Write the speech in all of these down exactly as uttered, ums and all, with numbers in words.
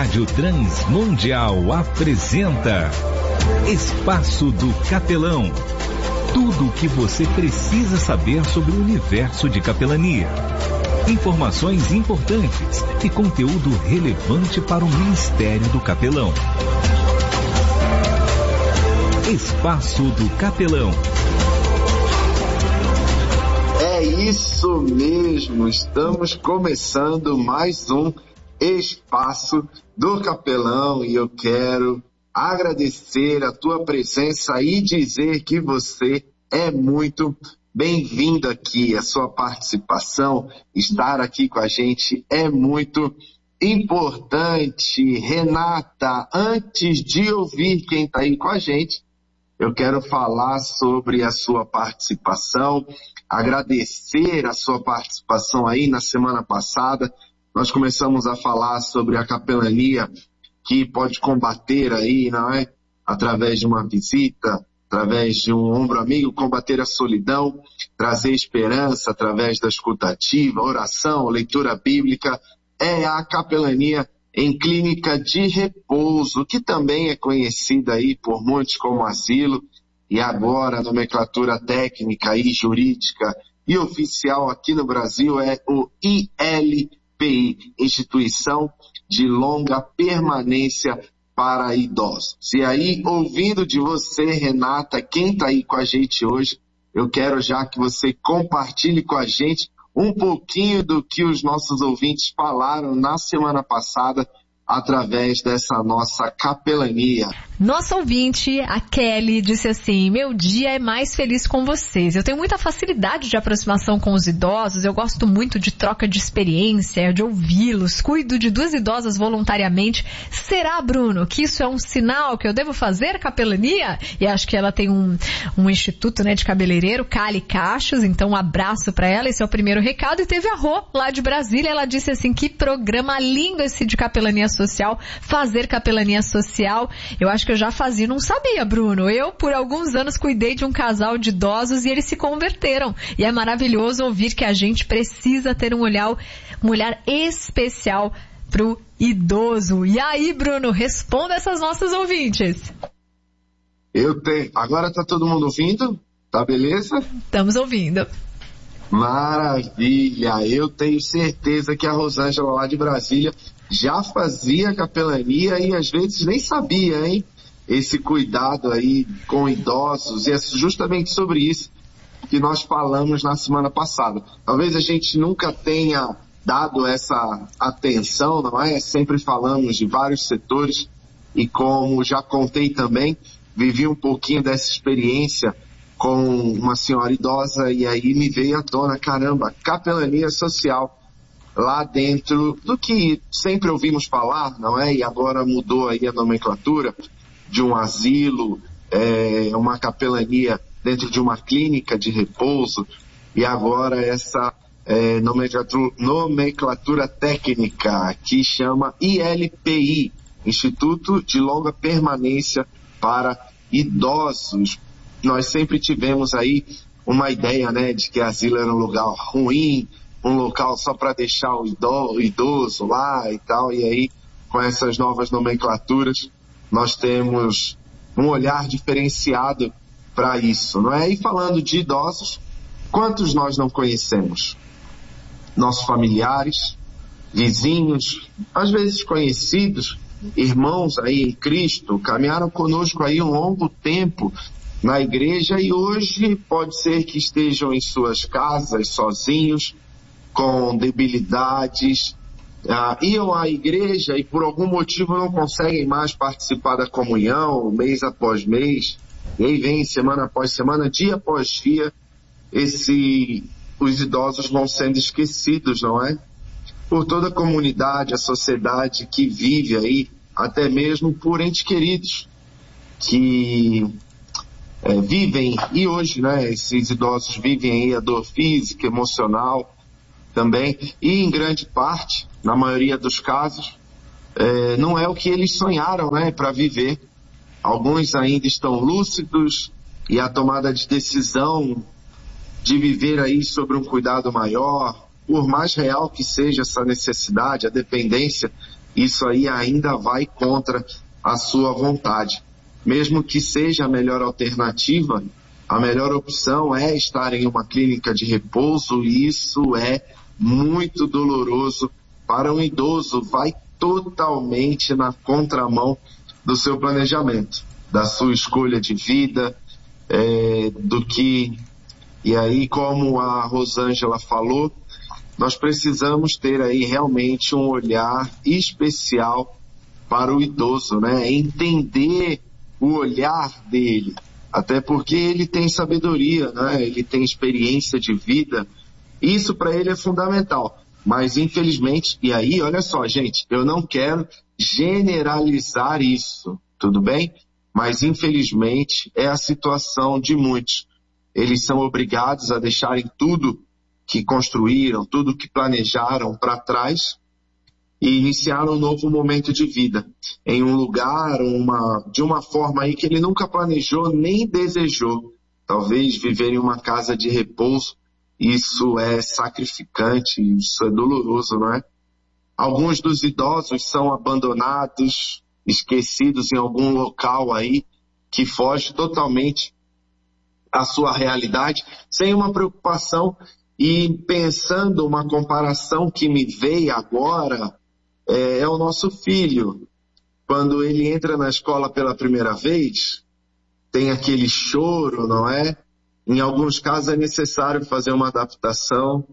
Rádio Transmundial apresenta Espaço do Capelão. Tudo o que você precisa saber sobre o universo de capelania. Informações importantes e conteúdo relevante para o Ministério do Capelão. Espaço do Capelão. É isso mesmo, estamos começando mais um Espaço do Capelão e eu quero agradecer a tua presença e dizer que você é muito bem-vindo aqui. A sua participação, estar aqui com a gente é muito importante. Renata, antes de ouvir quem está aí com a gente, eu quero falar sobre a sua participação, agradecer a sua participação aí na semana passada. Nós começamos a falar sobre a capelania que pode combater aí, não é? Através de uma visita, através de um ombro amigo, combater a solidão, trazer esperança através da escutativa, oração, leitura bíblica. É a capelania em clínica de repouso, que também é conhecida aí por muitos como asilo, e agora a nomenclatura técnica e jurídica e oficial aqui no Brasil é o I L P I, Instituição de Longa Permanência para Idosos. E aí, ouvindo de você, Renata, quem está aí com a gente hoje, eu quero já que você compartilhe com a gente um pouquinho do que os nossos ouvintes falaram na semana passada através dessa nossa capelania. Nossa ouvinte, a Kelly, disse assim: meu dia é mais feliz com vocês. Eu tenho muita facilidade de aproximação com os idosos, eu gosto muito de troca de experiência, de ouvi-los, cuido de duas idosas voluntariamente. Será, Bruno, que isso é um sinal que eu devo fazer capelania? E acho que ela tem um, um instituto, né, de cabeleireiro, Cali Cachos, então um abraço para ela, esse é o primeiro recado. E teve a Rô, lá de Brasília, ela disse assim: que programa lindo esse de capelania social, fazer capelania social. Eu acho que eu já fazia, não sabia, Bruno. Eu, por alguns anos, cuidei de um casal de idosos e eles se converteram. E é maravilhoso ouvir que a gente precisa ter um olhar, um olhar especial pro idoso. E aí, Bruno, responda essas nossas ouvintes. Eu tenho. Agora tá todo mundo ouvindo? Tá beleza? Estamos ouvindo. Maravilha! Eu tenho certeza que a Rosângela lá de Brasília já fazia capelania e às vezes nem sabia, hein? Esse cuidado aí com idosos, e é justamente sobre isso que nós falamos na semana passada. Talvez a gente nunca tenha dado essa atenção, não é? Sempre falamos de vários setores e, como já contei também, vivi um pouquinho dessa experiência com uma senhora idosa e aí me veio à tona, caramba, capelania social lá dentro do que sempre ouvimos falar, não é? E agora mudou aí a nomenclatura de um asilo, é, uma capelania dentro de uma clínica de repouso, e agora essa é, nomenclatura, nomenclatura técnica que chama I L P I, Instituto de Longa Permanência para Idosos. Nós sempre tivemos aí uma ideia, né, de que asilo era um lugar ruim, um local só para deixar o idoso, o idoso lá e tal, e aí com essas novas nomenclaturas nós temos um olhar diferenciado para isso, não é? E falando de idosos, quantos nós não conhecemos? Nossos familiares, vizinhos, às vezes conhecidos, irmãos aí em Cristo, caminharam conosco aí um longo tempo na igreja e hoje pode ser que estejam em suas casas sozinhos, com debilidades, ah, iam à igreja e por algum motivo não conseguem mais participar da comunhão, mês após mês, e aí vem semana após semana, dia após dia, esse, os idosos vão sendo esquecidos, não é? Por toda a comunidade, a sociedade que vive aí, até mesmo por entes queridos, que é, vivem, e hoje, né, esses idosos vivem aí a dor física, emocional, também, e em grande parte, na maioria dos casos, é, não é o que eles sonharam, né, para viver. Alguns ainda estão lúcidos e a tomada de decisão de viver aí sobre um cuidado maior, por mais real que seja essa necessidade, a dependência isso aí ainda vai contra a sua vontade. Mesmo que seja a melhor alternativa, a melhor opção é estar em uma clínica de repouso, e isso é muito doloroso para um idoso, vai totalmente na contramão do seu planejamento, da sua escolha de vida, é, do que... E aí, como a Rosângela falou, nós precisamos ter aí realmente um olhar especial para o idoso, né? Entender o olhar dele, até porque ele tem sabedoria, né? Ele tem experiência de vida, isso para ele é fundamental. Mas infelizmente, e aí, olha só, gente, eu não quero generalizar isso, tudo bem? Mas infelizmente é a situação de muitos. Eles são obrigados a deixarem tudo que construíram, tudo que planejaram para trás e iniciar um novo momento de vida em um lugar, uma, de uma forma aí que ele nunca planejou nem desejou. Talvez viver em uma casa de repouso, isso é sacrificante, isso é doloroso, não é? Alguns dos idosos são abandonados, esquecidos em algum local aí que foge totalmente à sua realidade, sem uma preocupação. E pensando uma comparação que me veio agora, é, é o nosso filho. Quando ele entra na escola pela primeira vez, tem aquele choro, não é? Em alguns casos é necessário fazer uma adaptação,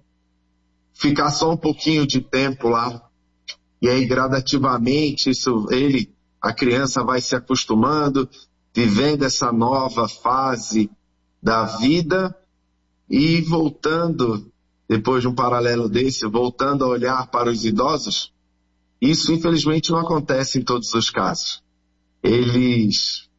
ficar só um pouquinho de tempo lá. E aí gradativamente isso, ele, a criança vai se acostumando, vivendo essa nova fase da vida e voltando, depois de um paralelo desse, voltando a olhar para os idosos. Isso infelizmente não acontece em todos os casos. Eles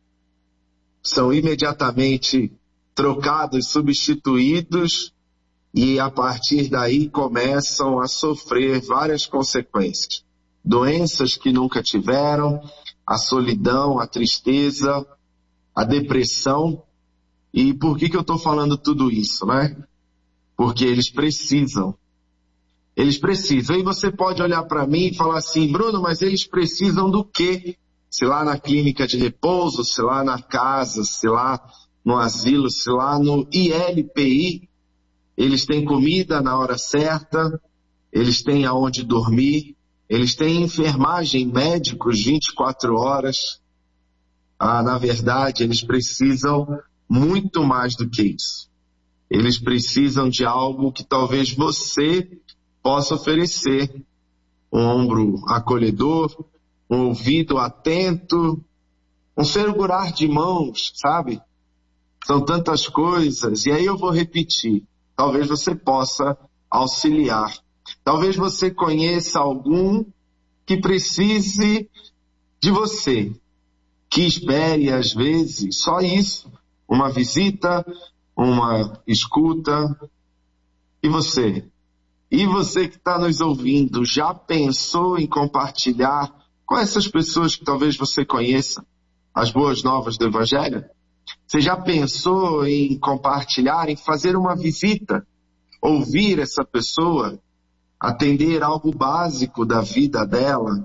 são imediatamente trocados, substituídos, e a partir daí começam a sofrer várias consequências. Doenças que nunca tiveram, a solidão, a tristeza, a depressão. E por que que eu estou falando tudo isso, né? Porque eles precisam. Eles precisam. E você pode olhar para mim e falar assim, Bruno, mas eles precisam do quê? Se lá na clínica de repouso, se lá na casa, se lá no asilo, se lá no I L P I, eles têm comida na hora certa, eles têm aonde dormir, eles têm enfermagem, médicos vinte e quatro horas. Ah, na verdade, eles precisam muito mais do que isso. Eles precisam de algo que talvez você possa oferecer. Um ombro acolhedor, um ouvido atento, um segurar de mãos, sabe? São tantas coisas. E aí eu vou repetir. Talvez você possa auxiliar. Talvez você conheça algum que precise de você, que espere às vezes só isso. Uma visita, uma escuta. E você? E você que está nos ouvindo, já pensou em compartilhar com essas pessoas que talvez você conheça as boas novas do Evangelho? Você já pensou em compartilhar, em fazer uma visita, ouvir essa pessoa, atender algo básico da vida dela?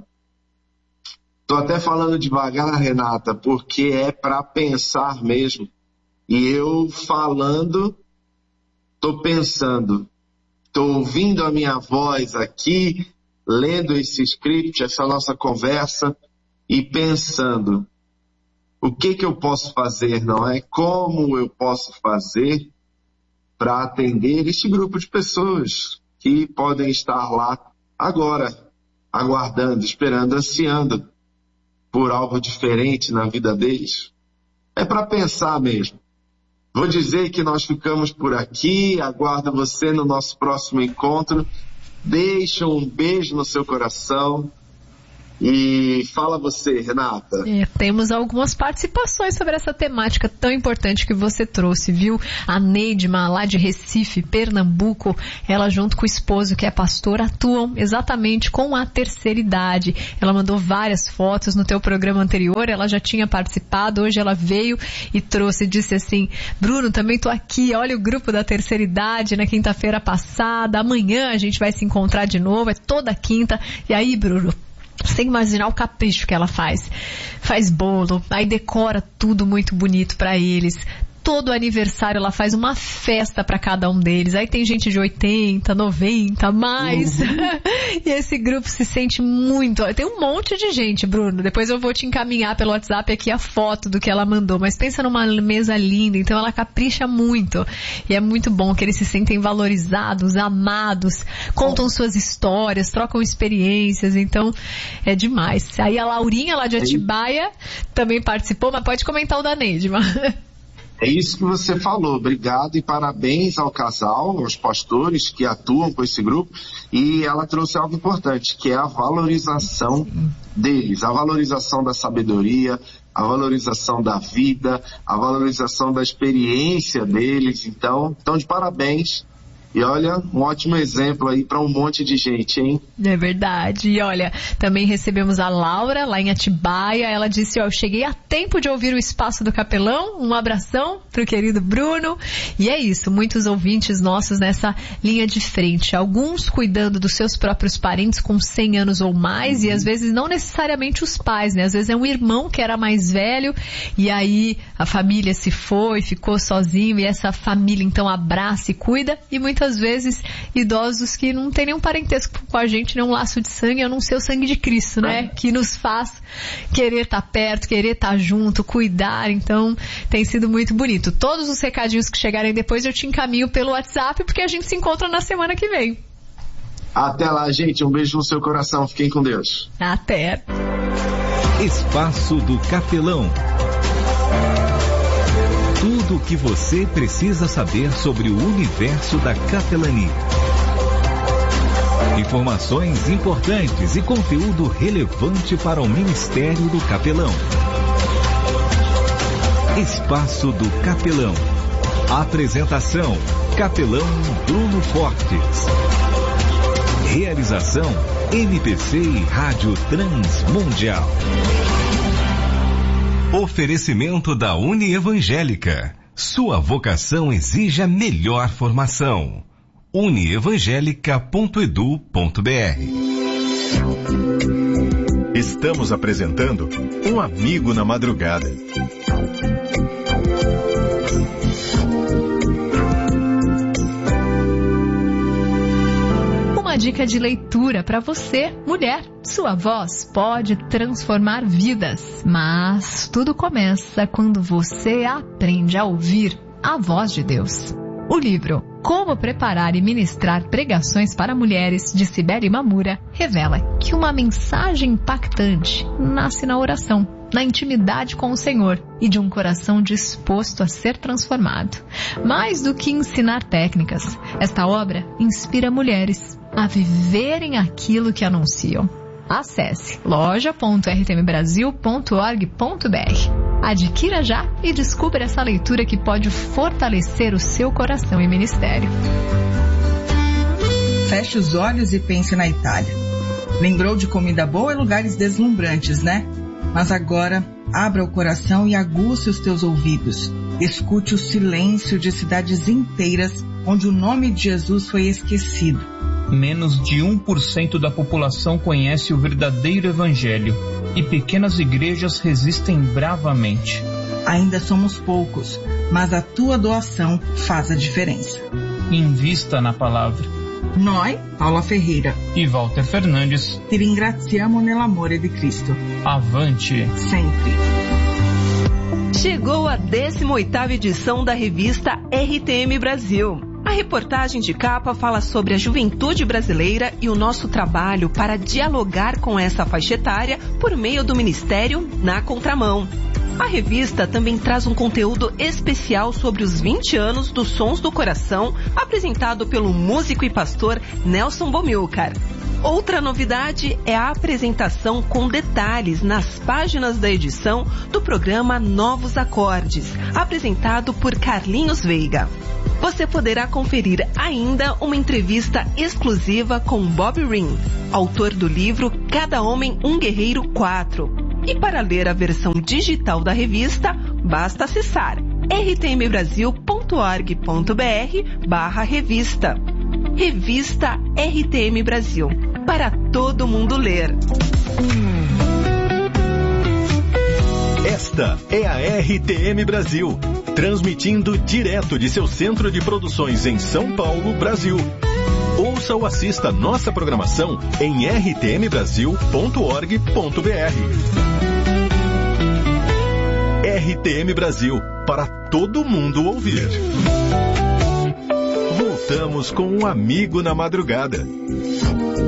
Estou até falando devagar, Renata, porque é para pensar mesmo. E eu falando, estou pensando, estou ouvindo a minha voz aqui, lendo esse script, essa nossa conversa, e pensando, o que que eu posso fazer, não é? Como eu posso fazer para atender este grupo de pessoas que podem estar lá agora, aguardando, esperando, ansiando por algo diferente na vida deles? É para pensar mesmo. Vou dizer que nós ficamos por aqui, aguardo você no nosso próximo encontro. Deixa um beijo no seu coração. E fala você, Renata. É, temos algumas participações sobre essa temática tão importante que você trouxe, viu? A Neidma, lá de Recife, Pernambuco, ela junto com o esposo, que é pastor, atuam exatamente com a terceira idade. Ela mandou várias fotos no teu programa anterior, ela já tinha participado, hoje ela veio e trouxe, disse assim, Bruno, também tô aqui, olha o grupo da terceira idade na quinta-feira passada, amanhã a gente vai se encontrar de novo, é toda quinta. E aí, Bruno, Você tem que imaginar o capricho que ela faz. Faz bolo, aí decora tudo muito bonito pra eles. Todo aniversário ela faz uma festa para cada um deles. Aí tem gente de oitenta, noventa, mais. Uhum. E esse grupo se sente muito... Tem um monte de gente, Bruno. Depois eu vou te encaminhar pelo WhatsApp aqui a foto do que ela mandou. Mas pensa numa mesa linda. Então ela capricha muito. E é muito bom que eles se sentem valorizados, amados. Contam suas histórias, trocam experiências. Então é demais. Aí a Laurinha lá de Atibaia também participou. Mas pode comentar o da Neidma. É isso que você falou. Obrigado e parabéns ao casal, aos pastores que atuam com esse grupo. E ela trouxe algo importante, que é a valorização deles, a valorização da sabedoria, a valorização da vida, a valorização da experiência deles. Então, então de parabéns. E olha, um ótimo exemplo aí para um monte de gente, hein? É verdade. E olha, também recebemos a Laura, lá em Atibaia. Ela disse, ó, eu cheguei a tempo de ouvir o Espaço do Capelão. Um abração pro querido Bruno. E é isso, muitos ouvintes nossos nessa linha de frente. Alguns cuidando dos seus próprios parentes com cem anos ou mais. Uhum. E às vezes não necessariamente os pais, né? Às vezes é um irmão que era mais velho. E aí a família se foi, ficou sozinho. E essa família então abraça e cuida. E muitas Muitas vezes idosos que não tem nenhum parentesco com a gente, nenhum laço de sangue, a não ser o sangue de Cristo, né? Que nos faz querer estar perto, querer estar junto, cuidar. Então, tem sido muito bonito. Todos os recadinhos que chegarem depois eu te encaminho pelo WhatsApp, porque a gente se encontra na semana que vem. Até lá, gente. Um beijo no seu coração. Fiquem com Deus. Até. Espaço do Capelão. Tudo o que você precisa saber sobre o universo da capelania. Informações importantes e conteúdo relevante para o Ministério do Capelão. Espaço do Capelão. Apresentação: Capelão Bruno Fortes. Realização: M P C e Rádio Transmundial. Oferecimento da Unievangélica. Sua vocação exige a melhor formação. unievangélica ponto edu ponto br. Estamos apresentando Um Amigo na Madrugada. Uma dica de leitura para você, mulher. Sua voz pode transformar vidas, mas tudo começa quando você aprende a ouvir a voz de Deus. O livro Como Preparar e Ministrar Pregações para Mulheres, de Cibele Mamura, revela que uma mensagem impactante nasce na oração, na intimidade com o Senhor e de um coração disposto a ser transformado. Mais do que ensinar técnicas, esta obra inspira mulheres a viverem aquilo que anunciam. Acesse loja ponto r t m brasil ponto org ponto b r. Adquira já e descubra essa leitura que pode fortalecer o seu coração e ministério. Feche os olhos e pense na Itália. Lembrou de comida boa e lugares deslumbrantes, né? Mas agora, abra o coração e aguce os teus ouvidos. Escute o silêncio de cidades inteiras onde o nome de Jesus foi esquecido. Menos de um por cento da população conhece o verdadeiro evangelho e pequenas igrejas resistem bravamente. Ainda somos poucos, mas a tua doação faz a diferença. Invista na palavra. Noi, Paula Ferreira e Walter Fernandes, ti ringraziamo nell'amore di Cristo. Avante! Sempre! Chegou a décima oitava edição da revista R T M Brasil. A reportagem de capa fala sobre a juventude brasileira e o nosso trabalho para dialogar com essa faixa etária por meio do Ministério Na Contramão. A revista também traz um conteúdo especial sobre os vinte anos dos Sons do Coração, apresentado pelo músico e pastor Nelson Bomilcar. Outra novidade é a apresentação com detalhes nas páginas da edição do programa Novos Acordes, apresentado por Carlinhos Veiga. Você poderá conferir ainda uma entrevista exclusiva com Bob Ring, autor do livro Cada Homem um Guerreiro quatro. E para ler a versão digital da revista, basta acessar r t m brasil ponto org ponto b r barra revista. Revista R T M Brasil. para todo mundo ler. Esta é a R T M Brasil, transmitindo direto de seu centro de produções em São Paulo, Brasil. Ouça ou assista nossa programação em r t m brasil ponto org ponto b r. R T M Brasil, para todo mundo ouvir. Voltamos com um amigo na madrugada.